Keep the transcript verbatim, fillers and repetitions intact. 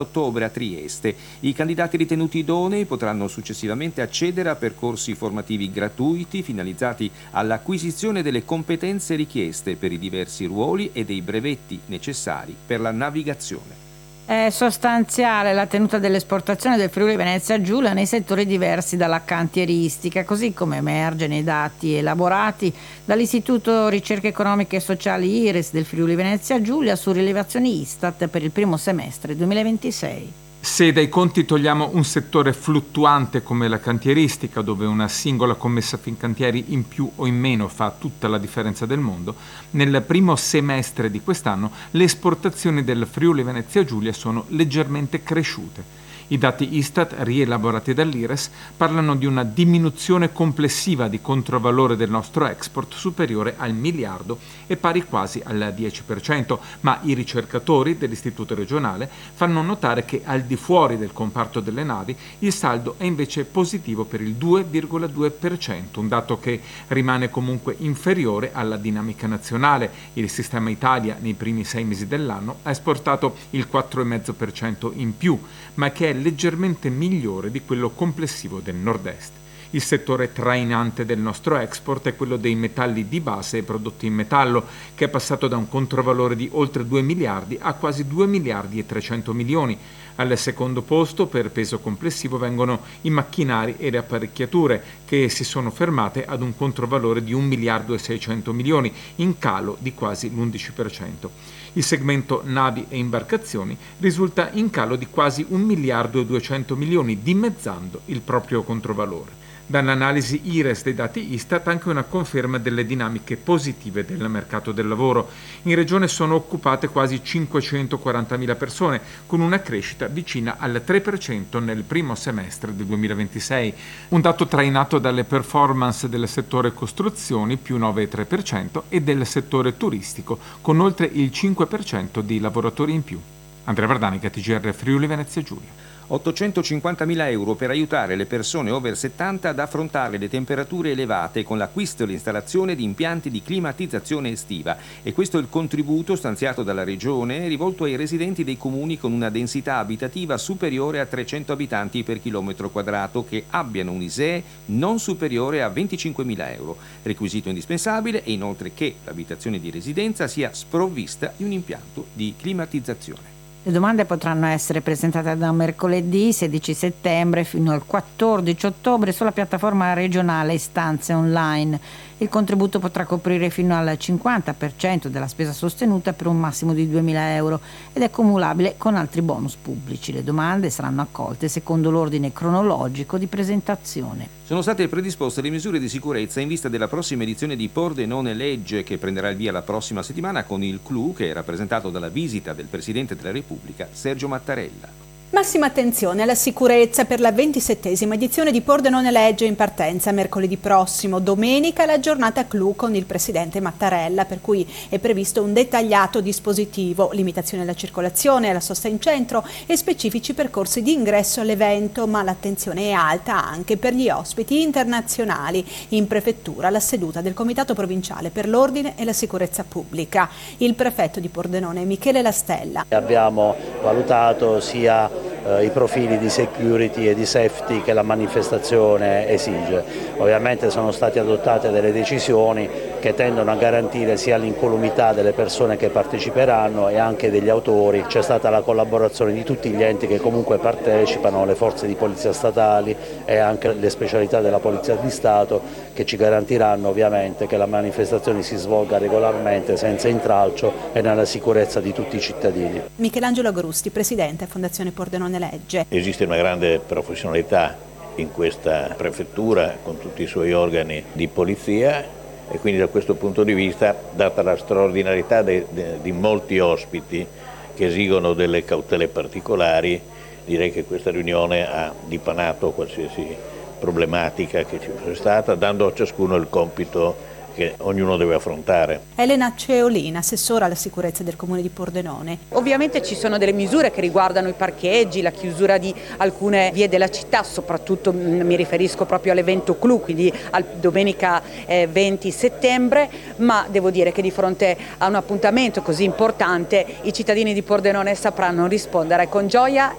ottobre a Trieste. I candidati ritenuti idonei potranno successivamente accedere a percorsi formativi gratuiti finalizzati all'acquisizione delle competenze richieste per i diversi ruoli e dei brevetti necessari per la navigazione. È sostanziale la tenuta dell'esportazione del Friuli Venezia Giulia nei settori diversi dalla cantieristica, così come emerge nei dati elaborati dall'Istituto Ricerche Economiche e Sociali I R E S del Friuli Venezia Giulia su rilevazioni Istat per il primo semestre duemilaventisei. Se dai conti togliamo un settore fluttuante come la cantieristica, dove una singola commessa Fincantieri in più o in meno fa tutta la differenza del mondo, nel primo semestre di quest'anno le esportazioni del Friuli Venezia Giulia sono leggermente cresciute. I dati Istat, rielaborati dall'I R E S, parlano di una diminuzione complessiva di controvalore del nostro export superiore al miliardo e pari quasi al dieci per cento, ma i ricercatori dell'Istituto regionale fanno notare che al di fuori del comparto delle navi il saldo è invece positivo per il due virgola due per cento, un dato che rimane comunque inferiore alla dinamica nazionale. Il Sistema Italia nei primi sei mesi dell'anno ha esportato il quattro virgola cinque per cento in più, ma che è leggermente migliore di quello complessivo del nord-est. Il settore trainante del nostro export è quello dei metalli di base e prodotti in metallo, che è passato da un controvalore di oltre due miliardi a quasi due miliardi e trecento milioni. Al secondo posto per peso complessivo vengono i macchinari e le apparecchiature, che si sono fermate ad un controvalore di un miliardo e seicento milioni, in calo di quasi l'undici per cento. Il segmento navi e imbarcazioni risulta in calo di quasi un miliardo e duecento milioni, dimezzando il proprio controvalore. Dall'analisi I R E S dei dati Istat anche una conferma delle dinamiche positive del mercato del lavoro. In regione sono occupate quasi cinquecentoquarantamila persone, con una crescita vicina al tre per cento nel primo semestre del duemilaventisei. Un dato trainato dalle performance del settore costruzioni, più nove virgola tre per cento, e del settore turistico, con oltre il cinque per cento di lavoratori in più. Andrea Vardanica, T G R Friuli Venezia Giulia. ottocentocinquantamila euro per aiutare le persone over settanta ad affrontare le temperature elevate con l'acquisto e l'installazione di impianti di climatizzazione estiva. E questo è il contributo stanziato dalla Regione rivolto ai residenti dei comuni con una densità abitativa superiore a trecento abitanti per chilometro quadrato che abbiano un I S E E non superiore a venticinquemila euro. Requisito indispensabile è inoltre che l'abitazione di residenza sia sprovvista di un impianto di climatizzazione. Le domande potranno essere presentate da mercoledì sedici settembre fino al quattordici ottobre sulla piattaforma regionale Istanze Online. Il contributo potrà coprire fino al cinquanta per cento della spesa sostenuta per un massimo di duemila euro ed è cumulabile con altri bonus pubblici. Le domande saranno accolte secondo l'ordine cronologico di presentazione. Sono state predisposte le misure di sicurezza in vista della prossima edizione di Pordenone Legge, che prenderà il via la prossima settimana con il clou che è rappresentato dalla visita del Presidente della Repubblica Sergio Mattarella. Massima attenzione alla sicurezza per la ventisettesima edizione di Pordenone Legge in partenza mercoledì prossimo. Domenica la giornata clou con il Presidente Mattarella, per cui è previsto un dettagliato dispositivo, limitazione alla circolazione, alla sosta in centro e specifici percorsi di ingresso all'evento, ma l'attenzione è alta anche per gli ospiti internazionali. In prefettura la seduta del Comitato Provinciale per l'Ordine e la Sicurezza Pubblica. Il prefetto di Pordenone Michele Lastella. Abbiamo valutato sia i profili di security e di safety che la manifestazione esige. Ovviamente sono state adottate delle decisioni che tendono a garantire sia l'incolumità delle persone che parteciperanno e anche degli autori. C'è stata la collaborazione di tutti gli enti che comunque partecipano, le forze di polizia statali e anche le specialità della Polizia di Stato, che ci garantiranno ovviamente che la manifestazione si svolga regolarmente, senza intralcio e nella sicurezza di tutti i cittadini. Michelangelo Agrusti, Presidente Fondazione Pordenone Legge. Esiste una grande professionalità in questa prefettura con tutti i suoi organi di polizia e quindi da questo punto di vista, data la straordinarietà de, de, di molti ospiti che esigono delle cautele particolari, direi che questa riunione ha dipanato qualsiasi problematica che ci fosse stata, dando a ciascuno il compito che ognuno deve affrontare. Elena Ceolina, assessora alla sicurezza del Comune di Pordenone. Ovviamente ci sono delle misure che riguardano i parcheggi, la chiusura di alcune vie della città, soprattutto mi riferisco proprio all'evento clou, quindi al domenica eh, venti settembre, ma devo dire che di fronte a un appuntamento così importante i cittadini di Pordenone sapranno rispondere con gioia